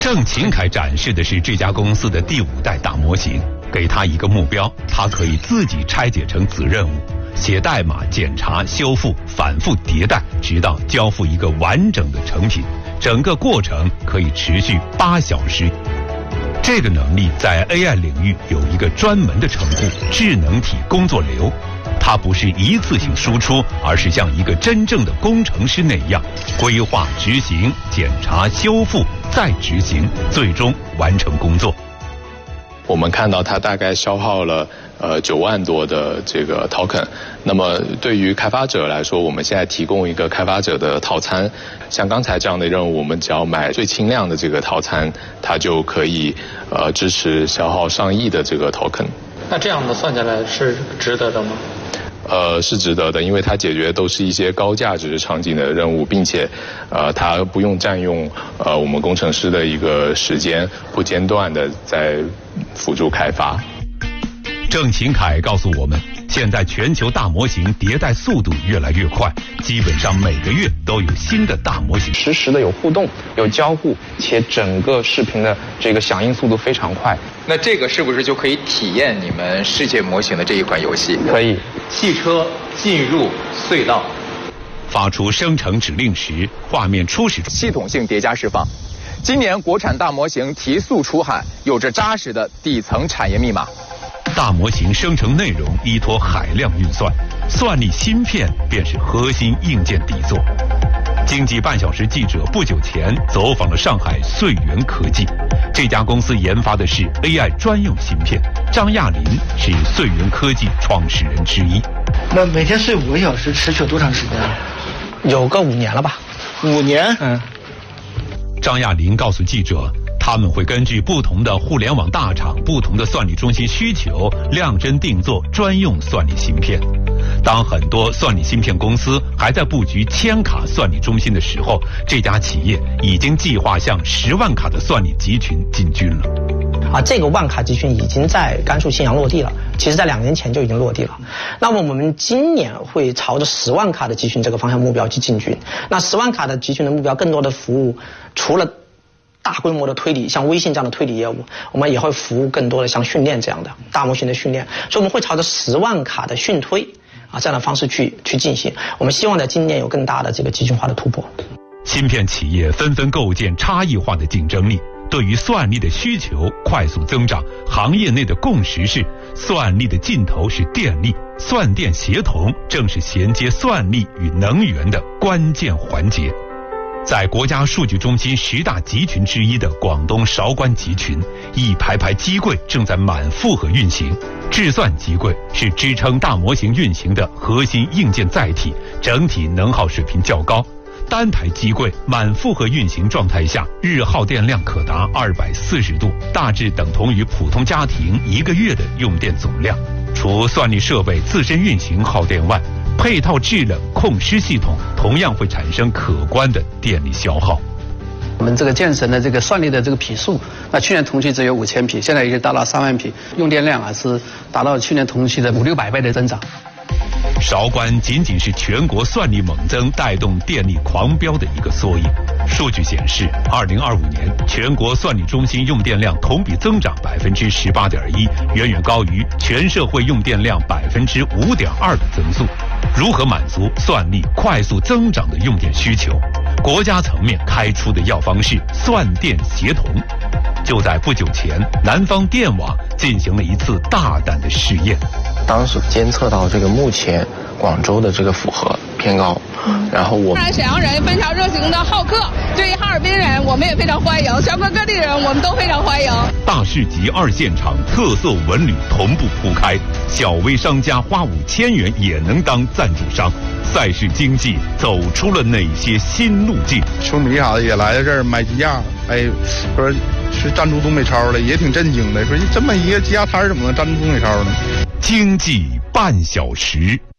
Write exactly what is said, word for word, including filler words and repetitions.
郑勤凯展示的是这家公司的第五代大模型，给他一个目标，他可以自己拆解成子任务，写代码、检查、修复、反复迭代，直到交付一个完整的成品。整个过程可以持续八小时。这个能力在 A I 领域有一个专门的称呼——智能体工作流。它不是一次性输出，而是像一个真正的工程师那样，规划、执行、检查、修复，再执行，最终完成工作。 我们看到它大概消耗了呃九万多的这个 token。那么对于开发者来说，我们现在提供一个开发者的套餐，像刚才这样的任务，我们只要买最轻量的这个套餐，它就可以呃支持消耗上亿的这个 token。 那这样的算下来是值得的吗？ 呃，是值得的，因为它解决都是一些高价值场景的任务，并且，呃，它不用占用呃我们工程师的一个时间，不间断的在辅助开发。 郑勤凯告诉我们，现在全球大模型迭代速度越来越快，基本上每个月都有新的大模型， 实时的有互动、有交互，且整个视频的这个响应速度非常快。 那这个是不是就可以体验你们世界模型的这一款游戏？ 可以。 汽车进入隧道， 发出生成指令时，画面初始系统性叠加释放。今年国产大模型提速出海，有着扎实的底层产业密码。 大模型生成内容依托海量运算，算力芯片便是核心硬件底座。经济半小时记者不久前走访了上海穗源科技，这家公司研发的是 A I 专用芯片。张亚林是穗源科技创始人之一。 那每天睡五个小时，持续多长时间？ 有个五年了吧？ 五年？ 嗯。 张亚林告诉记者，他们会根据不同的互联网大厂、不同的算力中心需求，量身定做专用算力芯片。当很多算力芯片公司还在布局千卡算力中心的时候，这家企业已经计划向十万卡的算力集群进军了。 啊，这个万卡集群已经在甘肃信阳落地了，其实在两年前就已经落地了。那么我们今年会朝着十万卡的集群这个方向目标去进军。那十万卡的集群的目标，更多的服务除了大规模的推理，像微信这样的推理业务，我们也会服务更多的像训练这样的大模型的训练，所以我们会朝着十万卡的训推啊这样的方式去去进行。我们希望在今年有更大的这个集群化的突破。 芯片企业纷纷构建差异化的竞争力，对于算力的需求快速增长，行业内的共识是，算力的尽头是电力，算电协同正是衔接算力与能源的关键环节。在国家数据中心十大集群之一的广东韶关集群，一排排机柜正在满负荷运行。智算机柜是支撑大模型运行的核心硬件载体，整体能耗水平较高。单台机柜满负荷运行状态下，日耗电量可达二百四十度，大致等同于普通家庭一个月的用电总量。除算力设备自身运行耗电外，配套制冷控湿系统同样会产生可观的电力消耗。 我们这个建成的这个算力的这个匹数，那去年同期只有五千匹，现在已经达到三万匹，用电量啊是达到去年同期的五六百倍的增长。 韶关仅仅是全国算力猛增带动电力狂飙的一个缩影。数据显示，二零二五年全国算力中心用电量同比增长百分之十八点一，远远高于全社会用电量百分之五点二的增速。如何满足算力快速增长的用电需求？国家层面开出的药方是算电协同。就在不久前，南方电网进行了一次大胆的试验。 当时监测到这个目前广州的这个负荷偏高，然后我们沈阳人非常热情的好客，对于哈尔滨人我们也非常欢迎，全国各地人我们都非常欢迎。 大市集二现场特色文旅同步铺开，小微商家花五千元也能当赞助商。赛事经济走出了哪些新路径？ 球迷啥的也来到这儿买鸡架，哎，说是赞助东北超的，也挺震惊的，说这么一个鸡架摊怎么能赞助东北超呢？ 经济半小时。